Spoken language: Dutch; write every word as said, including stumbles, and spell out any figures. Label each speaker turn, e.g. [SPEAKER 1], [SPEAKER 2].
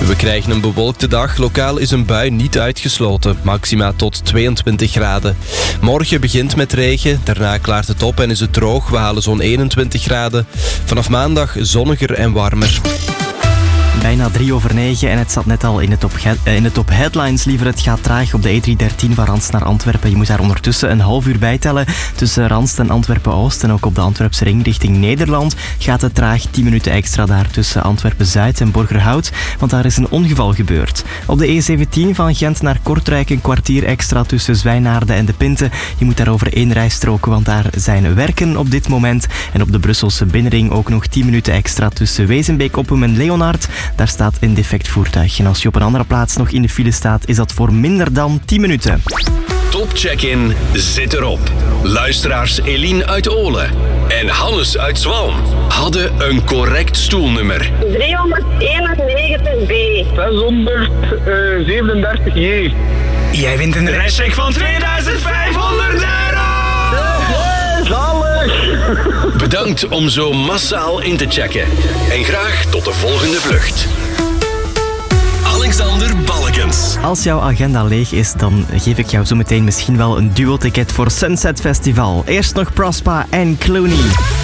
[SPEAKER 1] We krijgen een bewolkte dag. Lokaal is een bui niet uitgesloten. Maxima tot tweeëntwintig graden. Morgen begint met regen. Daarna klaart het op en is het droog. We halen zo'n eenentwintig graden. Vanaf maandag zonniger en warmer.
[SPEAKER 2] Bijna drie over negen en het zat net al in de top, in de top headlines. Liever, het gaat traag op de E driehonderddertien van Randst naar Antwerpen. Je moet daar ondertussen een half uur bijtellen. Tussen Randst en Antwerpen-Oost en ook op de Antwerpse ring richting Nederland gaat het traag. tien minuten extra daar tussen Antwerpen-Zuid en Borgerhout, want daar is een ongeval gebeurd. Op de E zeventien van Gent naar Kortrijk een kwartier extra tussen Zwijnaarden en De Pinte. Je moet daar over één rijstrook, want daar zijn werken op dit moment. En op de Brusselse binnenring ook nog tien minuten extra tussen Wezenbeek-Oppum en Leonard. Daar staat een defect voertuig. En als je op een andere plaats nog in de file staat, is dat voor minder dan tien minuten.
[SPEAKER 3] Top check-in zit erop. Luisteraars Eline uit Olen en Hannes uit Zwalm hadden een correct stoelnummer.
[SPEAKER 4] driehonderdeenennegentig B.
[SPEAKER 5] zeshonderdzevenendertig J.
[SPEAKER 6] Jij wint een reischeck van tweeduizend vijfhonderd euro!
[SPEAKER 5] Zalig!
[SPEAKER 3] Bedankt om zo massaal in te checken. En graag tot de volgende vlucht. Alexander Balkens.
[SPEAKER 2] Als jouw agenda leeg is, dan geef ik jou zo meteen misschien wel een duo-ticket voor Sunset Festival. Eerst nog Prospa en Clooney.